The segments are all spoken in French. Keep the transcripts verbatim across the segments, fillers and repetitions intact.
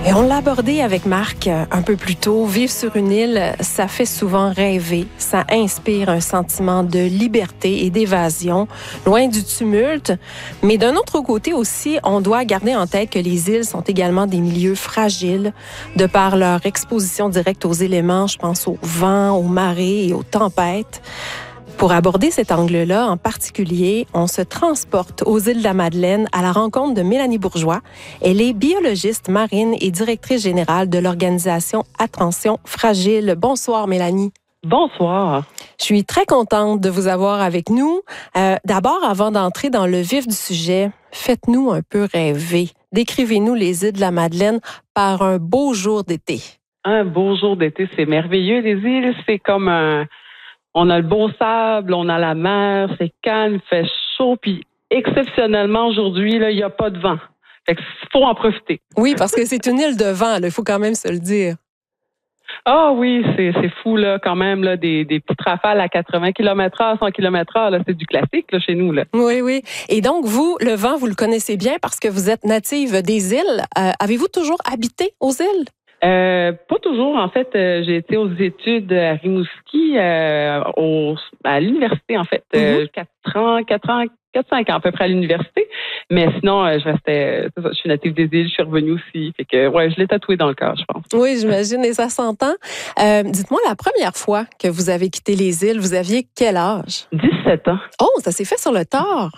Et on l'a abordé avec Marc un peu plus tôt. Vivre sur une île, ça fait souvent rêver. Ça inspire un sentiment de liberté et d'évasion, loin du tumulte. Mais d'un autre côté aussi, on doit garder en tête que les îles sont également des milieux fragiles de par leur exposition directe aux éléments. Je pense au vent, aux marées et aux tempêtes. Pour aborder cet angle-là en particulier, on se transporte aux îles de la Madeleine à la rencontre de Mélanie Bourgeois. Elle est biologiste marine et directrice générale de l'organisation Attention Fragile. Bonsoir Mélanie. Bonsoir. Je suis très contente de vous avoir avec nous. Euh, d'abord, avant d'entrer dans le vif du sujet, faites-nous un peu rêver. Décrivez-nous les îles de la Madeleine par un beau jour d'été. Un beau jour d'été, c'est merveilleux. Les îles, c'est comme un... On a le beau sable, on a la mer, c'est calme, il fait chaud, puis exceptionnellement aujourd'hui, il n'y a pas de vent. Fait qu'il faut en profiter. Oui, parce que c'est une île de vent, il faut quand même se le dire. Ah oui, c'est, c'est fou, là, quand même, là, des, des petites rafales à quatre-vingts kilomètres heure, cent kilomètres heure, là, c'est du classique là, chez nous. Là. Oui, oui. Et donc, vous, le vent, vous le connaissez bien parce que vous êtes native des îles. Euh, avez-vous toujours habité aux îles? Euh, pas toujours. En fait, euh, j'ai été aux études à Rimouski, euh, au, à l'université, en fait. Euh, Mm-hmm. quatre ans, quatre ans, quatre, cinq ans à peu près à l'université. Mais sinon, euh, je restais, je suis native des îles, je suis revenue aussi. Fait que, ouais, je l'ai tatoué dans le cœur, je pense. Oui, j'imagine, et ça s'entend. Euh, dites-moi, la première fois que vous avez quitté les îles, vous aviez quel âge? dix-sept ans. Oh, ça s'est fait sur le tard.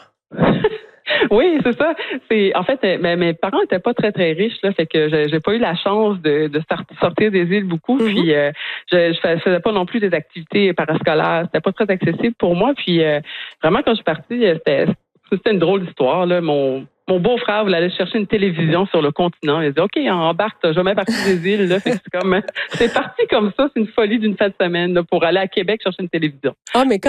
Oui, c'est ça. C'est en fait, mes, mes parents étaient pas très très riches là, fait que j'ai, j'ai pas eu la chance de, de sortir des îles beaucoup. Mm-hmm. Puis euh, je, je faisais pas non plus des activités parascolaires. C'était pas très accessible pour moi. Puis euh, vraiment quand je suis partie, c'était c'était une drôle d'histoire là. Mon Mon beau-frère voulait aller chercher une télévision sur le continent. Il a dit, OK, embarque, t'as jamais parti des îles. Là. Fait que c'est comme, c'est parti comme ça, c'est une folie d'une fin de semaine là, pour aller à Québec chercher une télévision. Ah, mais